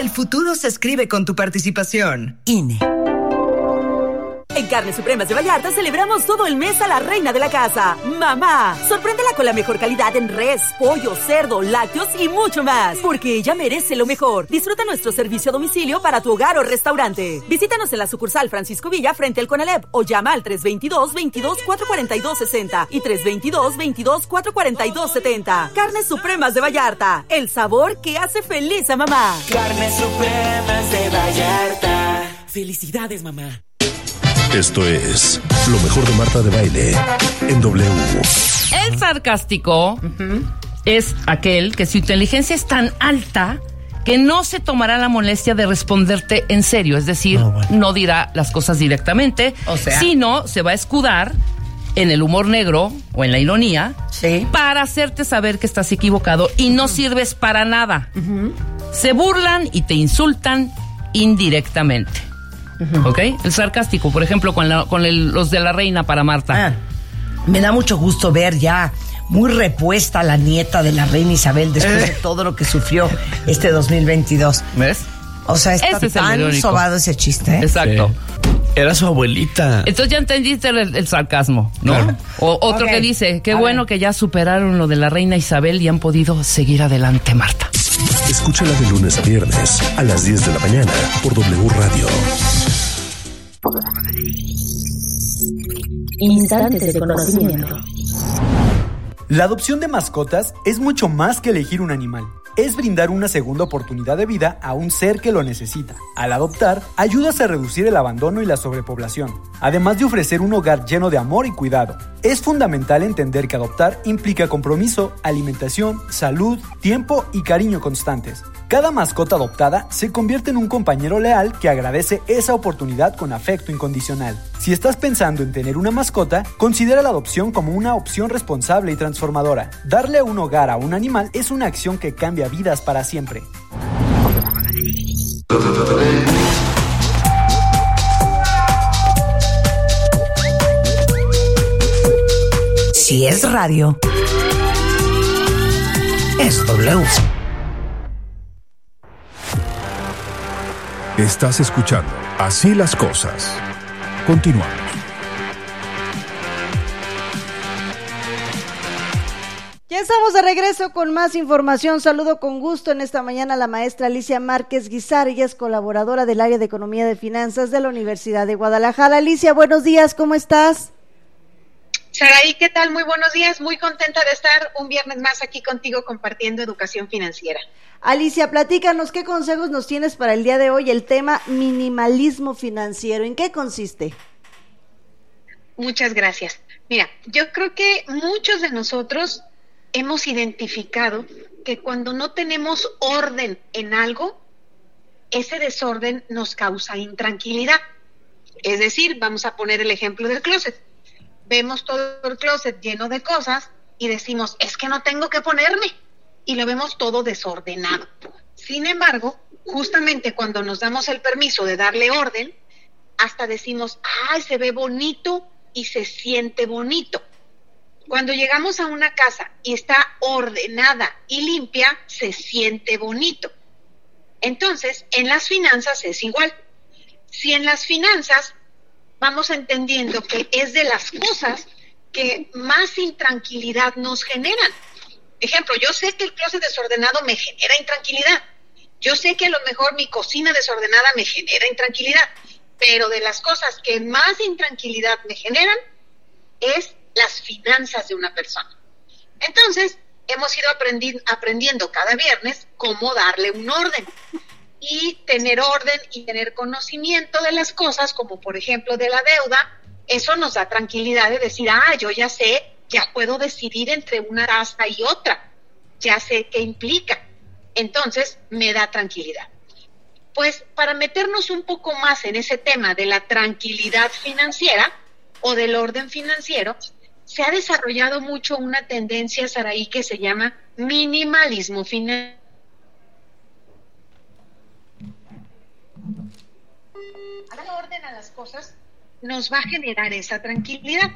El futuro se escribe con tu participación. INE. En Carnes Supremas de Vallarta celebramos todo el mes a la reina de la casa, mamá. Sorpréndela con la mejor calidad en res, pollo, cerdo, lácteos y mucho más, porque ella merece lo mejor. Disfruta nuestro servicio a domicilio para tu hogar o restaurante. Visítanos en la sucursal Francisco Villa frente al Conalep o llama al 322-22-442-60 y 322-22-442-70. Carnes Supremas de Vallarta, el sabor que hace feliz a mamá. Carnes Supremas de Vallarta. Felicidades, mamá. Esto es lo mejor de Marta de Baile en W. El sarcástico es aquel que su inteligencia es tan alta que no se tomará la molestia de responderte en serio. Es decir, no dirá las cosas directamente, sino se va a escudar en el humor negro o en la ironía para hacerte saber que estás equivocado y no sirves para nada. Se burlan y te insultan indirectamente. ¿Ok? El sarcástico, por ejemplo, con los de la reina para Marta. Me da mucho gusto ver ya muy repuesta la nieta de la reina Isabel después de todo lo que sufrió este 2022. ¿Ves? O sea, está tan sobado ese chiste. Exacto. Sí. Era su abuelita. Entonces ya entendiste el sarcasmo, ¿no? Claro. O otro que dice, qué bueno que ya superaron lo de la reina Isabel y han podido seguir adelante, Marta. Escúchala de lunes a viernes a las 10 de la mañana por W Radio. Instantes de conocimiento. La adopción de mascotas es mucho más que elegir un animal. Es brindar una segunda oportunidad de vida a un ser que lo necesita. Al adoptar, ayudas a reducir el abandono y la sobrepoblación, además de ofrecer un hogar lleno de amor y cuidado. Es fundamental entender que adoptar implica compromiso, alimentación, salud, tiempo y cariño constantes. Cada mascota adoptada se convierte en un compañero leal que agradece esa oportunidad con afecto incondicional. Si estás pensando en tener una mascota, considera la adopción como una opción responsable y transformadora. Darle un hogar a un animal es una acción que cambia vidas para siempre. Si es radio, es W. Estás escuchando Así las Cosas. Continuamos. Ya estamos de regreso con más información. Saludo con gusto en esta mañana a la maestra Alicia Márquez Guizar. Ella es colaboradora del área de Economía de Finanzas de la Universidad de Guadalajara. Alicia, buenos días, ¿cómo estás? Saraí, ¿qué tal? Muy buenos días, muy contenta de estar un viernes más aquí contigo compartiendo educación financiera. Alicia, platícanos, ¿qué consejos nos tienes para el día de hoy? El tema minimalismo financiero, ¿en qué consiste? Muchas gracias. Mira, yo creo que muchos de nosotros hemos identificado que cuando no tenemos orden en algo, ese desorden nos causa intranquilidad. Es decir, vamos a poner el ejemplo del closet. Vemos todo el closet lleno de cosas y decimos, es que no tengo que ponerme. Y lo vemos todo desordenado. Sin embargo, justamente cuando nos damos el permiso de darle orden, hasta decimos, ¡ay, se ve bonito y se siente bonito! Cuando llegamos a una casa y está ordenada y limpia, se siente bonito. Entonces, en las finanzas es igual. Si en las finanzas vamos entendiendo que es de las cosas que más intranquilidad nos generan. Ejemplo, yo sé que el closet desordenado me genera intranquilidad. Yo sé que a lo mejor mi cocina desordenada me genera intranquilidad. Pero de las cosas que más intranquilidad me generan es las finanzas de una persona. Entonces, hemos ido aprendiendo cada viernes cómo darle un orden. Y tener orden y tener conocimiento de las cosas, como por ejemplo de la deuda, eso nos da tranquilidad de decir, yo ya sé, ya puedo decidir entre una tasa y otra, ya sé qué implica, entonces me da tranquilidad. Pues para meternos un poco más en ese tema de la tranquilidad financiera o del orden financiero, se ha desarrollado mucho una tendencia, Saraí, que se llama minimalismo financiero. Dar orden a las cosas nos va a generar esa tranquilidad.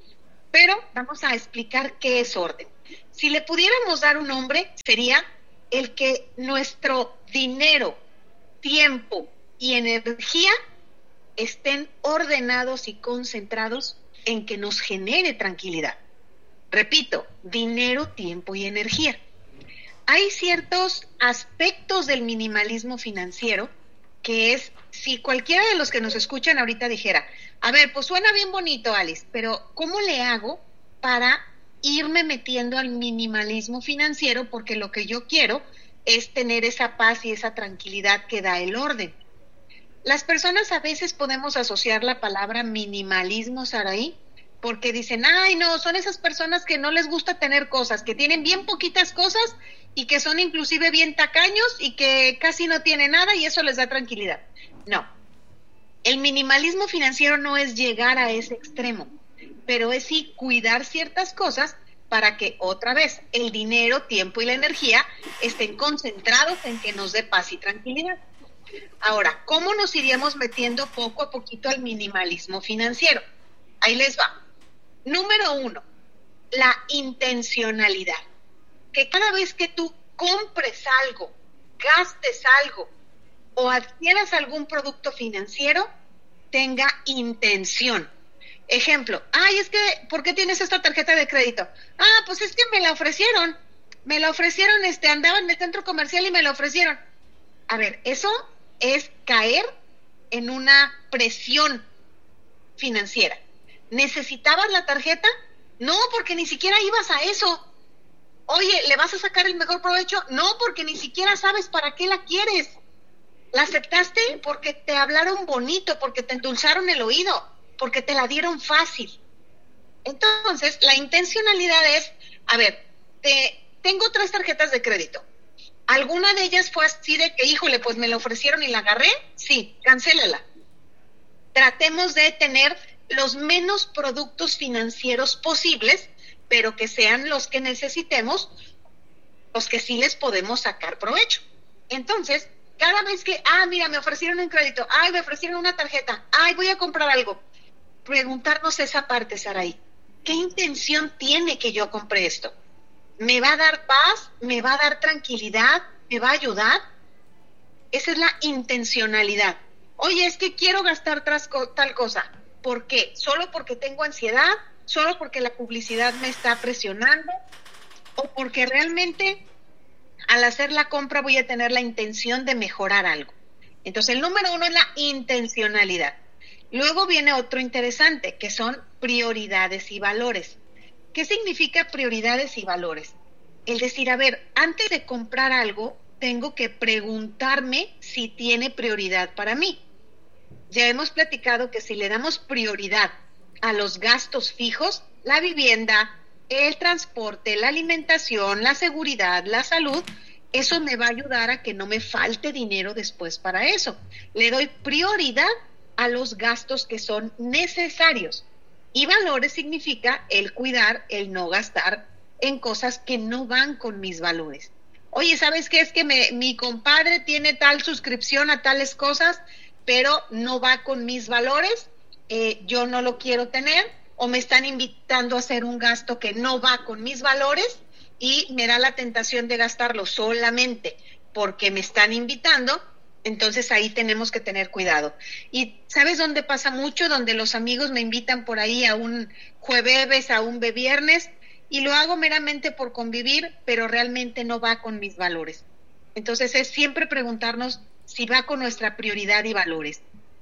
Pero vamos a explicar qué es orden. Si le pudiéramos dar un nombre, sería el que nuestro dinero, tiempo y energía estén ordenados y concentrados en que nos genere tranquilidad. Repito, dinero, tiempo y energía. Hay ciertos aspectos del minimalismo financiero que es, si cualquiera de los que nos escuchan ahorita dijera, a ver, pues suena bien bonito, Alice, pero ¿cómo le hago para irme metiendo al minimalismo financiero? Porque lo que yo quiero es tener esa paz y esa tranquilidad que da el orden. Las personas a veces podemos asociar la palabra minimalismo, Saraí, porque dicen, ay no, son esas personas que no les gusta tener cosas, que tienen bien poquitas cosas y que son inclusive bien tacaños y que casi no tienen nada y eso les da tranquilidad. No, el minimalismo financiero no es llegar a ese extremo, pero es sí cuidar ciertas cosas para que otra vez el dinero, tiempo y la energía estén concentrados en que nos dé paz y tranquilidad. Ahora, ¿cómo nos iríamos metiendo poco a poquito al minimalismo financiero? Ahí les va. Número 1, la intencionalidad. Que cada vez que tú compres algo, gastes algo o adquieras algún producto financiero, tenga intención. Ejemplo, ay, es que, ¿por qué tienes esta tarjeta de crédito? Ah, pues es que me la ofrecieron, andaba en el centro comercial y me la ofrecieron. A ver, eso es caer en una presión financiera. ¿Necesitabas la tarjeta? No, porque ni siquiera ibas a eso. Oye, ¿le vas a sacar el mejor provecho? No, porque ni siquiera sabes para qué la quieres. ¿La aceptaste? Porque te hablaron bonito, porque te endulzaron el oído, porque te la dieron fácil. Entonces, la intencionalidad es, a ver, tengo 3 tarjetas de crédito. ¿Alguna de ellas fue así de que, híjole, pues me la ofrecieron y la agarré? Sí, cancélala. Tratemos de tener los menos productos financieros posibles, pero que sean los que necesitemos, los que sí les podemos sacar provecho. Entonces, cada vez que, mira, me ofrecieron un crédito, me ofrecieron una tarjeta, voy a comprar algo, preguntarnos esa parte, Saraí, ¿qué intención tiene que yo compre esto? ¿Me va a dar paz? ¿Me va a dar tranquilidad? ¿Me va a ayudar? Esa es la intencionalidad. Oye, es que quiero gastar tal cosa. ¿Por qué? ¿Solo porque tengo ansiedad? ¿Solo porque la publicidad me está presionando? ¿O porque realmente al hacer la compra voy a tener la intención de mejorar algo? Entonces, el número 1 es la intencionalidad. Luego viene otro interesante, que son prioridades y valores. ¿Qué significa prioridades y valores? El decir, a ver, antes de comprar algo, tengo que preguntarme si tiene prioridad para mí. Ya hemos platicado que si le damos prioridad a los gastos fijos, la vivienda, el transporte, la alimentación, la seguridad, la salud, eso me va a ayudar a que no me falte dinero después para eso. Le doy prioridad a los gastos que son necesarios. Y valores significa el cuidar, el no gastar en cosas que no van con mis valores. Oye, ¿sabes qué? Es que mi compadre tiene tal suscripción a tales cosas, pero no va con mis valores, yo no lo quiero tener, o me están invitando a hacer un gasto que no va con mis valores y me da la tentación de gastarlo solamente porque me están invitando. Entonces ahí tenemos que tener cuidado. Y ¿sabes dónde pasa mucho? Donde los amigos me invitan por ahí a un jueves, a un viernes, y lo hago meramente por convivir, pero realmente no va con mis valores. Entonces es siempre preguntarnos si va con nuestra prioridad y valores.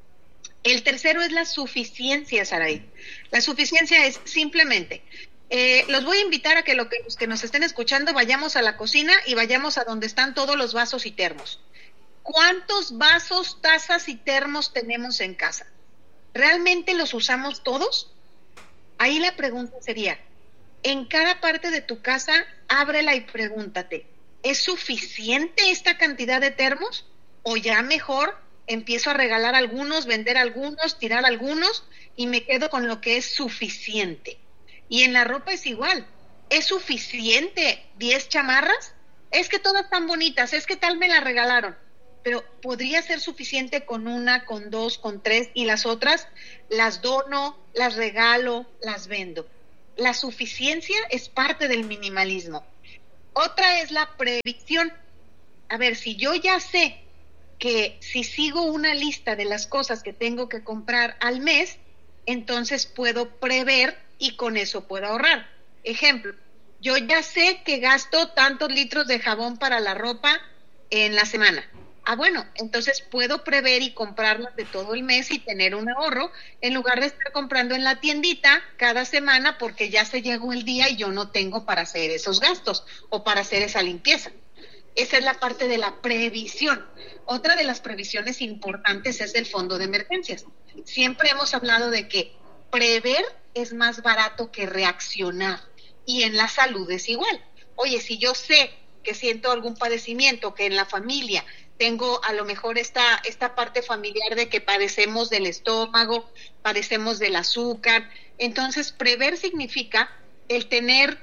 El tercero es la suficiencia, Saraí. La suficiencia es simplemente, los voy a invitar a que los que nos estén escuchando vayamos a la cocina y vayamos a donde están todos los vasos y termos. ¿Cuántos vasos, tazas y termos tenemos en casa? ¿Realmente los usamos todos? Ahí la pregunta sería, en cada parte de tu casa, ábrela y pregúntate, ¿es suficiente esta cantidad de termos? ¿O ya mejor empiezo a regalar algunos, vender algunos, tirar algunos y me quedo con lo que es suficiente? Y en la ropa es igual. ¿Es suficiente 10 chamarras? Es que todas están bonitas, es que tal me las regalaron. Pero podría ser suficiente con 1, con 2, con 3 y las otras las dono, las regalo, las vendo. La suficiencia es parte del minimalismo. Otra es la previsión. a ver, si yo ya sé que si sigo una lista de las cosas que tengo que comprar al mes, entonces puedo prever y con eso puedo ahorrar. Ejemplo, yo ya sé que gasto tantos litros de jabón para la ropa en la semana. Bueno, entonces puedo prever y comprarlas de todo el mes y tener un ahorro en lugar de estar comprando en la tiendita cada semana porque ya se llegó el día y yo no tengo para hacer esos gastos o para hacer esa limpieza. Esa es la parte de la previsión. Otra de las previsiones importantes es el fondo de emergencias. Siempre hemos hablado de que prever es más barato que reaccionar. Y en la salud es igual. Oye, si yo sé que siento algún padecimiento, que en la familia tengo a lo mejor esta parte familiar de que padecemos del estómago, padecemos del azúcar, entonces prever significa el tener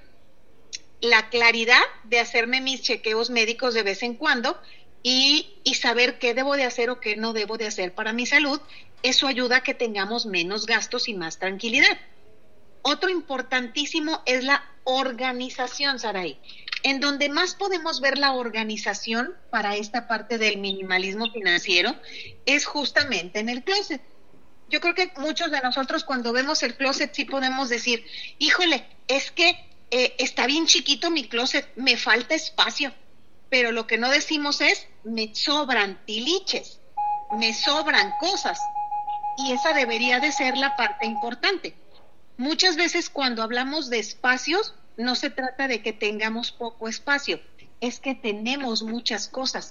la claridad de hacerme mis chequeos médicos de vez en cuando y saber qué debo de hacer o qué no debo de hacer para mi salud. Eso ayuda a que tengamos menos gastos y más tranquilidad. Otro importantísimo es la organización, Saray. En donde más podemos ver la organización para esta parte del minimalismo financiero es justamente en el closet. Yo creo que muchos de nosotros cuando vemos el closet sí podemos decir, híjole, es que está bien chiquito mi closet, me falta espacio. Pero lo que no decimos es, me sobran tiliches, me sobran cosas. Y esa debería de ser la parte importante. Muchas veces cuando hablamos de espacios, no se trata de que tengamos poco espacio, es que tenemos muchas cosas.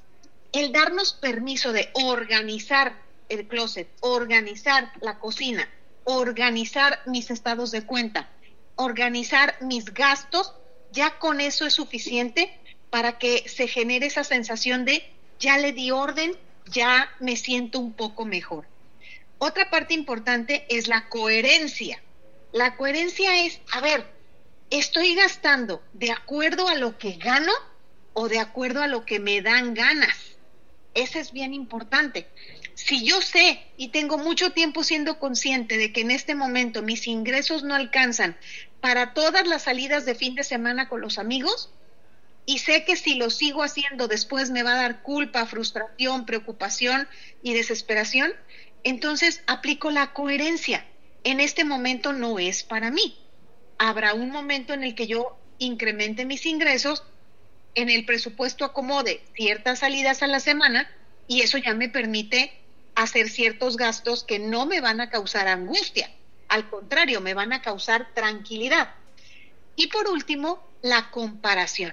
El darnos permiso de organizar el closet, organizar la cocina, organizar mis estados de cuenta, organizar mis gastos, ya con eso es suficiente para que se genere esa sensación de ya le di orden, ya me siento un poco mejor. Otra parte importante es la coherencia. La coherencia es, a ver, ¿estoy gastando de acuerdo a lo que gano o de acuerdo a lo que me dan ganas? Eso es bien importante. Si yo sé y tengo mucho tiempo siendo consciente de que en este momento mis ingresos no alcanzan para todas las salidas de fin de semana con los amigos, y sé que si lo sigo haciendo después me va a dar culpa, frustración, preocupación y desesperación, entonces aplico la coherencia. En este momento no es para mí. Habrá un momento en el que yo incremente mis ingresos, en el presupuesto acomode ciertas salidas a la semana y eso ya me permite hacer ciertos gastos que no me van a causar angustia. Al contrario, me van a causar tranquilidad. Y por último, la comparación.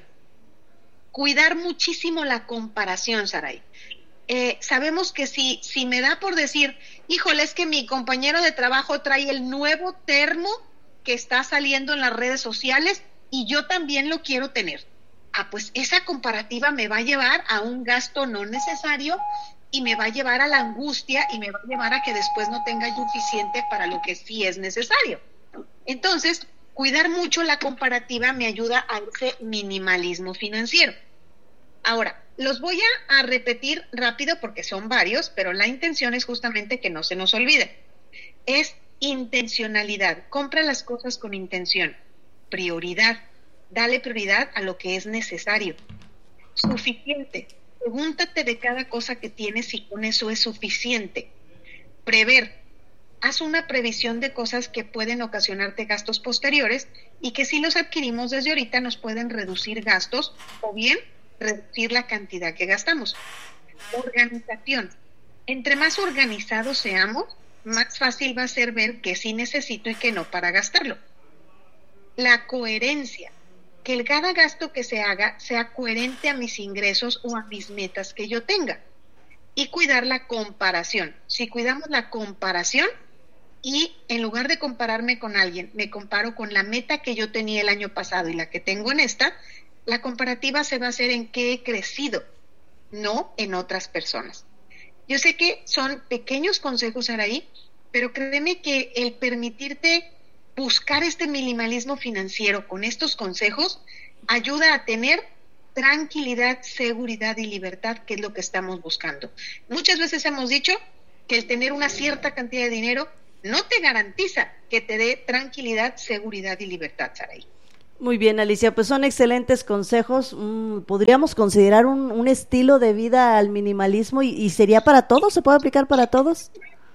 Cuidar muchísimo la comparación, Saray. Sabemos que si me da por decir, híjole, es que mi compañero de trabajo trae el nuevo termo que está saliendo en las redes sociales y yo también lo quiero tener. Pues esa comparativa me va a llevar a un gasto no necesario y me va a llevar a la angustia y me va a llevar a que después no tenga suficiente para lo que sí es necesario. Entonces, cuidar mucho la comparativa me ayuda a ese minimalismo financiero. Ahora, los voy a repetir rápido porque son varios, pero la intención es justamente que no se nos olvide. Es intencionalidad. Compra las cosas con intención. Prioridad. Dale prioridad a lo que es necesario. Suficiente. Pregúntate de cada cosa que tienes si con eso es suficiente. Prever. Haz una previsión de cosas que pueden ocasionarte gastos posteriores y que si los adquirimos desde ahorita nos pueden reducir gastos o bien reducir la cantidad que gastamos. Organización. Entre más organizados seamos, más fácil va a ser ver qué sí necesito y qué no para gastarlo. La coherencia. Que cada gasto que se haga sea coherente a mis ingresos o a mis metas que yo tenga. Y cuidar la comparación. Si cuidamos la comparación y en lugar de compararme con alguien, me comparo con la meta que yo tenía el año pasado y la que tengo en esta, la comparativa se va a hacer en qué he crecido, no en otras personas. Yo sé que son pequeños consejos ahí, pero créeme que el permitirte buscar este minimalismo financiero con estos consejos ayuda a tener tranquilidad, seguridad y libertad, que es lo que estamos buscando. Muchas veces hemos dicho que el tener una cierta cantidad de dinero no te garantiza que te dé tranquilidad, seguridad y libertad, Saray. Muy bien, Alicia, pues son excelentes consejos. ¿Podríamos considerar un estilo de vida al minimalismo y sería para todos? ¿Se puede aplicar para todos?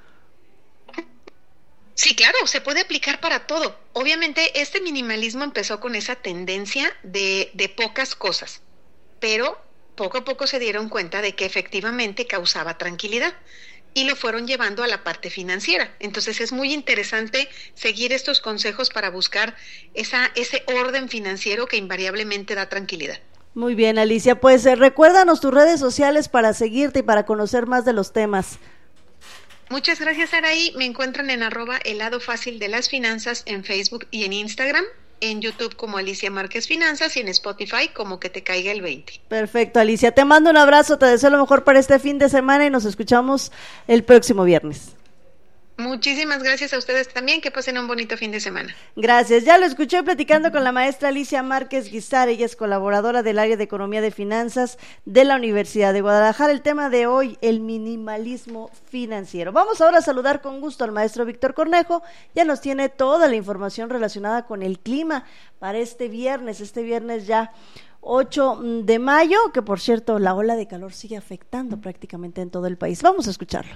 Sí, claro, se puede aplicar para todo. Obviamente, este minimalismo empezó con esa tendencia de pocas cosas, pero poco a poco se dieron cuenta de que efectivamente causaba tranquilidad y lo fueron llevando a la parte financiera. Entonces es muy interesante seguir estos consejos para buscar ese orden financiero que invariablemente da tranquilidad. Muy bien, Alicia, pues recuérdanos tus redes sociales para seguirte y para conocer más de los temas. Muchas gracias, Araí. Me encuentran en @eladofacildelasfinanzas en Facebook y en Instagram, en YouTube como Alicia Márquez Finanzas y en Spotify como Que Te Caiga el 20. Perfecto, Alicia. Te mando un abrazo, te deseo lo mejor para este fin de semana y nos escuchamos el próximo viernes. Muchísimas gracias a ustedes también, que pasen un bonito fin de semana. Gracias, ya lo escuché platicando con la maestra Alicia Márquez Guizar, ella es colaboradora del área de Economía de Finanzas de la Universidad de Guadalajara. El tema de hoy, el minimalismo financiero. Vamos ahora a saludar con gusto al maestro Víctor Cornejo, ya nos tiene toda la información relacionada con el clima para este viernes ya 8 de mayo, que por cierto la ola de calor sigue afectando prácticamente en todo el país. Vamos a escucharlo.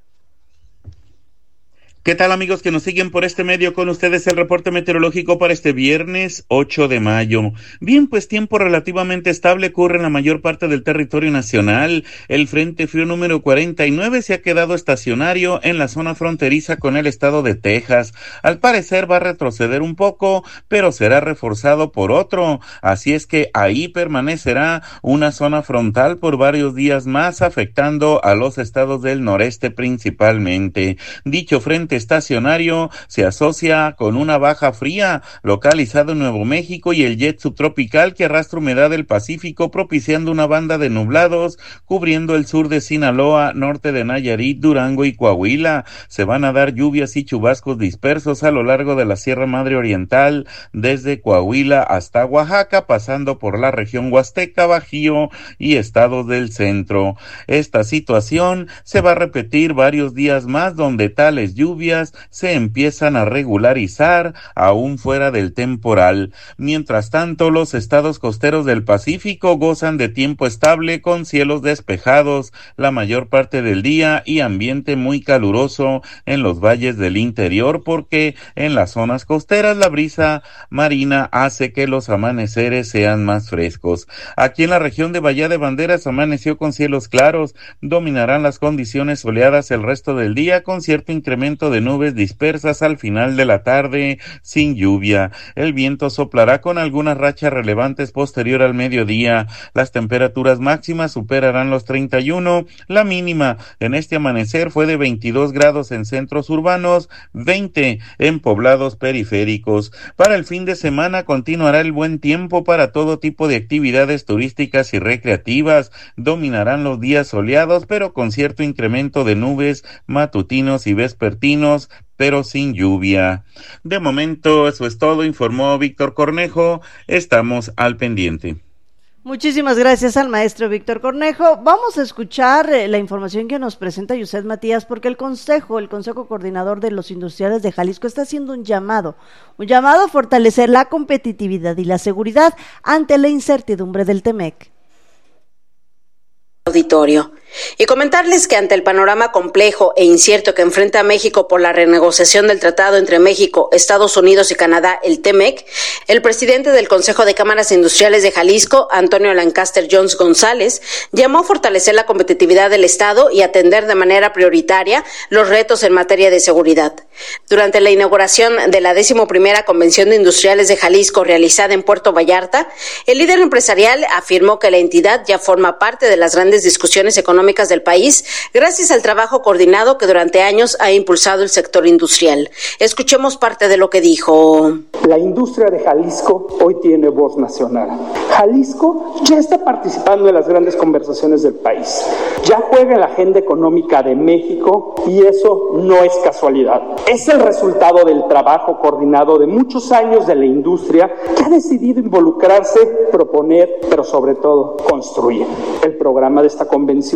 ¿Qué tal, amigos que nos siguen por este medio? Con ustedes el reporte meteorológico para este viernes 8 de mayo. Bien, pues tiempo relativamente estable ocurre en la mayor parte del territorio nacional. El Frente Frío número 49 se ha quedado estacionario en la zona fronteriza con el estado de Texas. Al parecer va a retroceder un poco, pero será reforzado por otro. Así es que ahí permanecerá una zona frontal por varios días más, afectando a los estados del noreste principalmente. Dicho frente estacionario se asocia con una baja fría localizada en Nuevo México y el jet subtropical que arrastra humedad del Pacífico, propiciando una banda de nublados cubriendo el sur de Sinaloa, norte de Nayarit, Durango y Coahuila. Se van a dar lluvias y chubascos dispersos a lo largo de la Sierra Madre Oriental, desde Coahuila hasta Oaxaca, pasando por la región Huasteca, Bajío y estados del centro. Esta situación se va a repetir varios días más, donde tales lluvias se empiezan a regularizar aún fuera del temporal. Mientras tanto, los estados costeros del Pacífico gozan de tiempo estable con cielos despejados la mayor parte del día y ambiente muy caluroso en los valles del interior, porque en las zonas costeras la brisa marina hace que los amaneceres sean más frescos. Aquí en la región de Bahía de Banderas amaneció con cielos claros, dominarán las condiciones soleadas el resto del día con cierto incremento de nubes dispersas al final de la tarde, sin lluvia. El viento soplará con algunas rachas relevantes posterior al mediodía. Las temperaturas máximas superarán los 31. La mínima en este amanecer fue de 22 grados en centros urbanos, 20 en poblados periféricos. Para el fin de semana continuará el buen tiempo para todo tipo de actividades turísticas y recreativas. Dominarán los días soleados, pero con cierto incremento de nubes matutinos y vespertinos, pero sin lluvia. De momento eso es todo, informó Víctor Cornejo. Estamos al pendiente. Muchísimas gracias al maestro Víctor Cornejo. Vamos a escuchar la información que nos presenta Yuset Matías, porque el Consejo Coordinador de los Industriales de Jalisco está haciendo un llamado a fortalecer la competitividad y la seguridad ante la incertidumbre del TEMEC. Auditorio. Y comentarles que ante el panorama complejo e incierto que enfrenta México por la renegociación del tratado entre México, Estados Unidos y Canadá, el TEMEC, el presidente del Consejo de Cámaras Industriales de Jalisco, Antonio Lancaster Jones González, llamó a fortalecer la competitividad del Estado y atender de manera prioritaria los retos en materia de seguridad. Durante la inauguración de la 11ª Convención de Industriales de Jalisco realizada en Puerto Vallarta, el líder empresarial afirmó que la entidad ya forma parte de las grandes discusiones económicas del país, gracias al trabajo coordinado que durante años ha impulsado el sector industrial. Escuchemos parte de lo que dijo. La industria de Jalisco hoy tiene voz nacional. Jalisco ya está participando en las grandes conversaciones del país. Ya juega en la agenda económica de México y eso no es casualidad. Es el resultado del trabajo coordinado de muchos años de la industria que ha decidido involucrarse, proponer, pero sobre todo construir. El programa de esta convención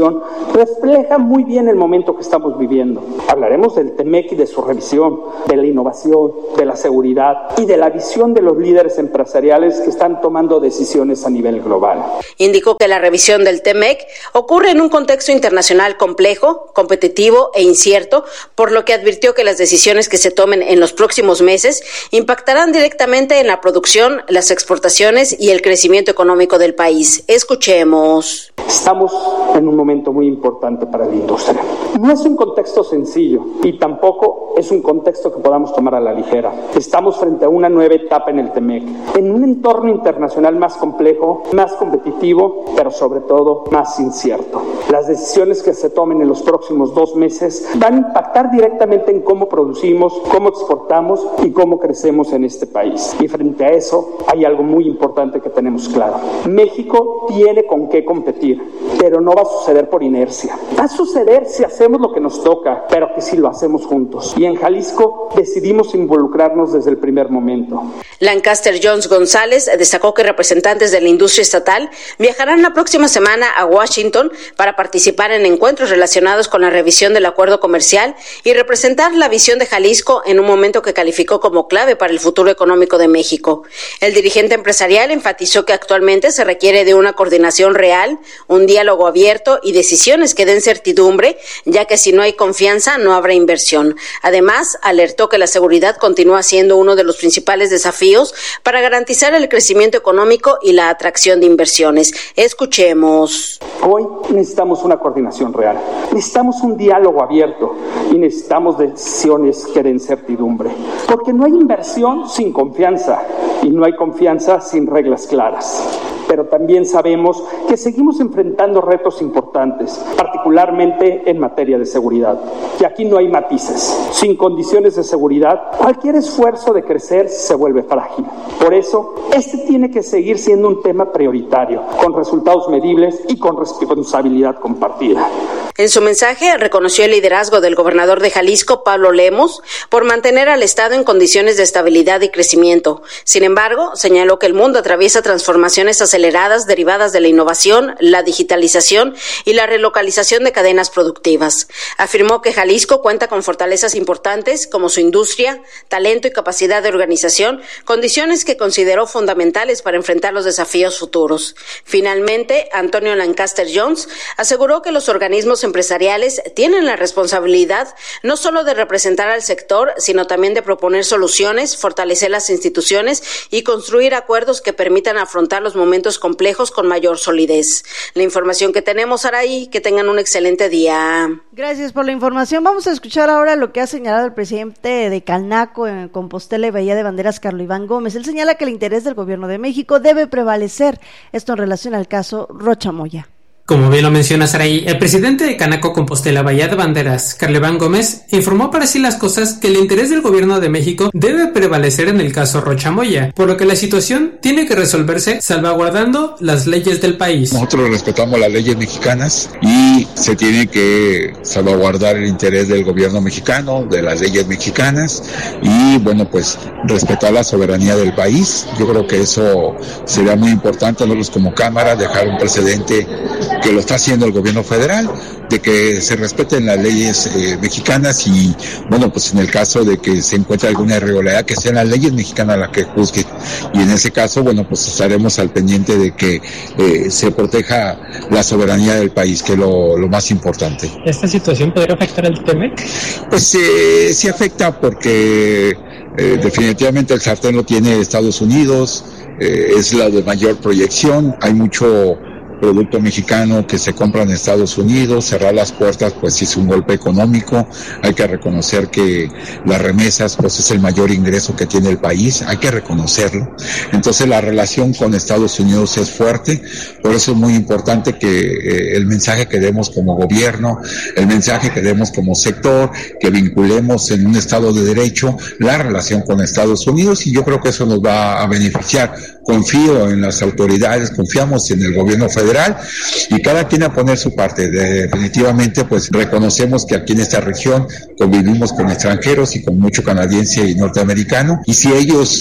revisión refleja muy bien el momento que estamos viviendo. Hablaremos del TEMEC y de su revisión, de la innovación, de la seguridad y de la visión de los líderes empresariales que están tomando decisiones a nivel global. Indicó que la revisión del TEMEC ocurre en un contexto internacional complejo, competitivo e incierto, por lo que advirtió que las decisiones que se tomen en los próximos meses impactarán directamente en la producción, las exportaciones y el crecimiento económico del país. Escuchemos. Estamos en un momento muy importante para la industria. No es un contexto sencillo y tampoco es un contexto que podamos tomar a la ligera. Estamos frente a una nueva etapa en el TEMEC, en un entorno internacional más complejo, más competitivo, pero sobre todo más incierto. Las decisiones que se tomen en los próximos 2 meses van a impactar directamente en cómo producimos, cómo exportamos y cómo crecemos en este país. Y frente a eso hay algo muy importante que tenemos claro. México tiene con qué competir, pero no va a suceder por inercia. Va a suceder si hacemos lo que nos toca, pero que si lo hacemos juntos. Y en Jalisco decidimos involucrarnos desde el primer momento. Lancaster Jones González destacó que representantes de la industria estatal viajarán la próxima semana a Washington para participar en encuentros relacionados con la revisión del acuerdo comercial y representar la visión de Jalisco en un momento que calificó como clave para el futuro económico de México. El dirigente empresarial enfatizó que actualmente se requiere de una coordinación real, un diálogo abierto y decisiones que den certidumbre, ya que si no hay confianza no habrá inversión. Además, alertó que la seguridad continúa siendo uno de los principales desafíos para garantizar el crecimiento económico y la atracción de inversiones. Escuchemos. Hoy necesitamos una coordinación real, necesitamos un diálogo abierto y necesitamos decisiones que den certidumbre, porque no hay inversión sin confianza y no hay confianza sin reglas claras. Pero también sabemos que seguimos enfrentando retos importantes, particularmente en materia de seguridad. Y aquí no hay matices. Sin condiciones de seguridad, cualquier esfuerzo de crecer se vuelve frágil. Por eso, este tiene que seguir siendo un tema prioritario, con resultados medibles y con responsabilidad compartida. En su mensaje, reconoció el liderazgo del gobernador de Jalisco, Pablo Lemos, por mantener al Estado en condiciones de estabilidad y crecimiento. Sin embargo, señaló que el mundo atraviesa transformaciones aceleradas derivadas de la innovación, la digitalización y la relocalización de cadenas productivas. Afirmó que Jalisco cuenta con fortalezas importantes como su industria, talento y capacidad de organización, condiciones que consideró fundamentales para enfrentar los desafíos futuros. Finalmente, Antonio Lancaster Jones aseguró que los organismos empresariales tienen la responsabilidad no solo de representar al sector, sino también de proponer soluciones, fortalecer las instituciones y construir acuerdos que permitan afrontar los momentos complejos con mayor solidez. La información que tenemos, Araí, que tengan un excelente día. Gracias por la información. Vamos a escuchar ahora lo que ha señalado el presidente de Canaco en Compostela y Bahía de Banderas, Carlos Iván Gómez. Él señala que el interés del gobierno de México debe prevalecer, esto en relación al caso Rocha Moya. Como bien lo menciona Saraí, el presidente de Canaco Compostela Bahía de Banderas, Carlos Iván Gómez, informó para así las cosas que el interés del gobierno de México debe prevalecer en el caso Rocha Moya, por lo que la situación tiene que resolverse salvaguardando las leyes del país. Nosotros respetamos las leyes mexicanas y se tiene que salvaguardar el interés del gobierno mexicano, de las leyes mexicanas y bueno, pues respetar la soberanía del país. Yo creo que eso sería muy importante nosotros como Cámara dejar un precedente que lo está haciendo el gobierno federal, de que se respeten las leyes mexicanas y, bueno, pues en el caso de que se encuentre alguna irregularidad, que sean las leyes mexicanas las que juzguen. Y en ese caso, bueno, pues estaremos al pendiente de que se proteja la soberanía del país, que es lo más importante. ¿Esta situación podría afectar al TEMEC? Pues sí afecta porque definitivamente el sartén lo tiene Estados Unidos, es la de mayor proyección, hay mucho producto mexicano que se compra en Estados Unidos, cerrar las puertas pues sí es un golpe económico, hay que reconocer que las remesas pues es el mayor ingreso que tiene el país, hay que reconocerlo, entonces la relación con Estados Unidos es fuerte, por eso es muy importante que el mensaje que demos como gobierno, el mensaje que demos como sector, que vinculemos en un Estado de Derecho la relación con Estados Unidos y yo creo que eso nos va a beneficiar. Confío en las autoridades, confiamos en el gobierno federal y cada quien a poner su parte. Definitivamente pues reconocemos que aquí en esta región convivimos con extranjeros y con mucho canadiense y norteamericano y si ellos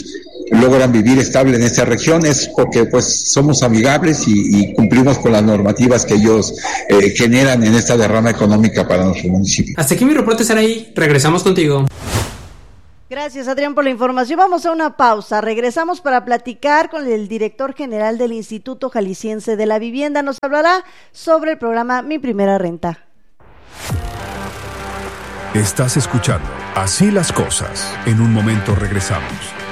logran vivir estable en esta región es porque pues somos amigables y cumplimos con las normativas que ellos generan en esta derrama económica para nuestro municipio. Hasta aquí mi reporte, Saraí. Regresamos contigo. Gracias, Adrián, por la información. Vamos a una pausa. Regresamos para platicar con el director general del Instituto Jalisciense de la Vivienda. Nos hablará sobre el programa Mi Primera Renta. Estás escuchando Así las Cosas. En un momento regresamos.